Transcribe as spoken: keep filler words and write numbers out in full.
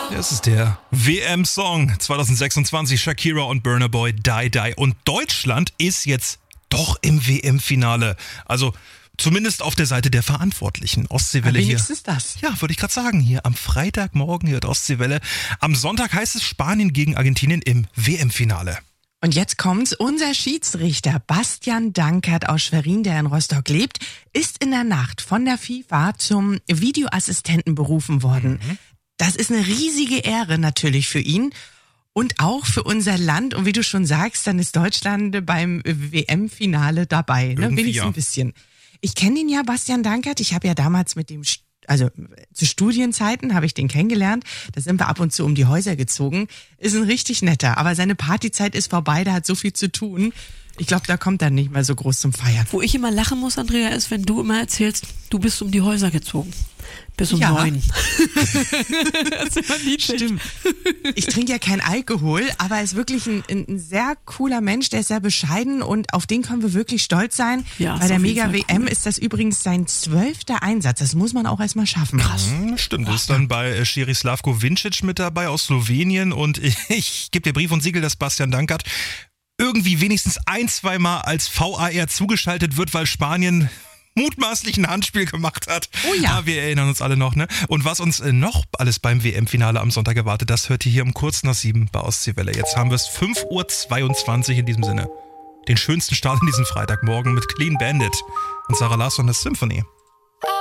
Das ist der W M-Song zwanzig sechsundzwanzig, Shakira und Burna Boy, Die Die. Und Deutschland ist jetzt doch im W M-Finale. Also zumindest auf der Seite der Verantwortlichen. Ostseewelle hier. Wenigstens das. Ja, würde ich gerade sagen. Hier am Freitagmorgen hier Ostseewelle. Am Sonntag heißt es Spanien gegen Argentinien im W M-Finale. Und jetzt kommt's. Unser Schiedsrichter Bastian Dankert aus Schwerin, der in Rostock lebt, ist in der Nacht von der FIFA zum Videoassistenten berufen worden. Mhm. Das ist eine riesige Ehre natürlich für ihn und auch für unser Land. Und wie du schon sagst, dann ist Deutschland beim W M-Finale dabei. Ne? Wenigstens ja. ein bisschen. Ich kenne ihn ja, Bastian Dankert. Ich habe ja damals mit dem, also zu Studienzeiten habe ich den kennengelernt. Da sind wir ab und zu um die Häuser gezogen. Ist ein richtig netter. Aber seine Partyzeit ist vorbei, der hat so viel zu tun. Ich glaube, da kommt er nicht mehr so groß zum Feiern. Wo ich immer lachen muss, Andrea, ist, wenn du immer erzählst, du bist um die Häuser gezogen. Bis um ja. neun. Das ist immer niedlich. Stimmt. Ich trinke ja kein Alkohol, aber er ist wirklich ein, ein sehr cooler Mensch, der ist sehr bescheiden und auf den können wir wirklich stolz sein. Ja, bei der Mega-W M cool. ist das übrigens sein zwölfter Einsatz. Das muss man auch erstmal schaffen. Krass. Mhm, stimmt, das ist dann bei äh, Slavko Vincic mit dabei aus Slowenien und ich, ich gebe dir Brief und Siegel, dass Bastian Dankert irgendwie wenigstens ein, zwei Mal als V A R zugeschaltet wird, weil Spanien mutmaßlich ein Handspiel gemacht hat. Oh ja. ja. Wir erinnern uns alle noch, ne? Und was uns noch alles beim W M-Finale am Sonntag erwartet, das hört ihr hier um kurz nach sieben bei Ostseewelle. Jetzt haben wir es fünf Uhr zweiundzwanzig in diesem Sinne. Den schönsten Start in diesem Freitagmorgen mit Clean Bandit und Sarah Larsson, das Symphony.